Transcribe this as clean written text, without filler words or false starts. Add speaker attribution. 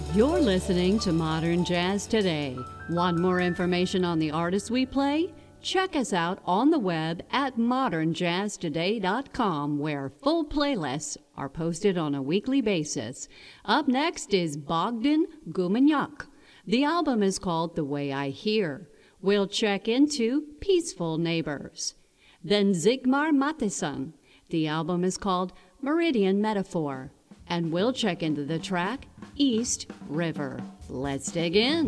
Speaker 1: You're listening to Modern Jazz Today. Want more information on the artists we play? Check us out on the web at modernjazztoday.com, where full playlists are posted on a weekly basis. Up next is Bogdan Gumenyak. The album is called The Way I Hear. We'll check into Peaceful Neighbors. Then Zigmar Mattheson. The album is called Meridian Metaphor. And we'll check into the track East River. Let's dig in.